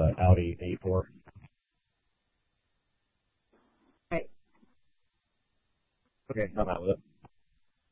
Audi A4. Right. Okay, I'm out with it.